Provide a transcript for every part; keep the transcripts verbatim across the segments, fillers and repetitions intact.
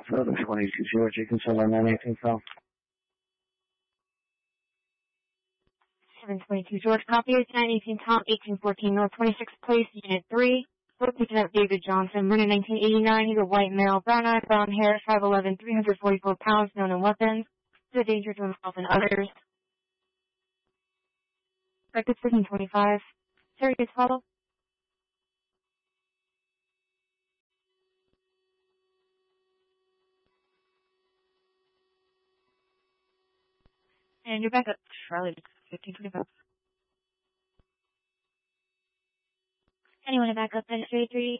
seven twenty-two George, you can send on nine eighteen South. seven twenty-two George, copy is nine eighteen Tom, eighteen fourteen North twenty-sixth Place, Unit three. We're picking up David Johnson, born in nineteen eighty-nine. He's a white male, brown eye, brown hair, five eleven, three hundred forty-four pounds, known in weapons. He's a danger to himself and others. Record fifteen twenty-five. Serious follow. And you're back up, Charlie, fifteen twenty-five. Anyone to back up, X-ray three?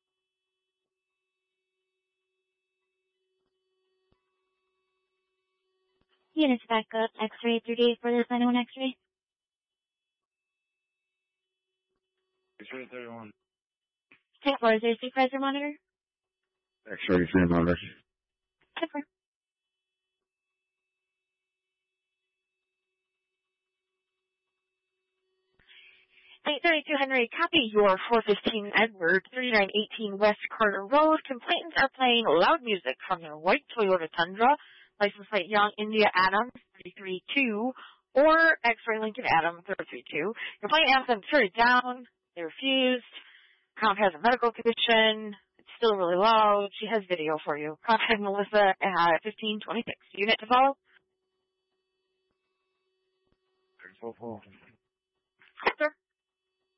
Units back up, X-ray three for this anyone X-ray? X-ray thirty-one. ten four, is there a supervisor monitor? X-ray three monitor. ten four. eight thirty-two Henry, copy your four fifteen Edward, thirty-nine eighteen West Carter Road. Complainants are playing loud music from their white Toyota Tundra, license plate Young India Adam thirty-three two, or X-ray Lincoln Adam thirty-three two. Complainant asks them to turn it down. They refused. Comp has a medical condition. It's still really loud. She has video for you. Contact Melissa at fifteen twenty-six. Unit to follow? six four four.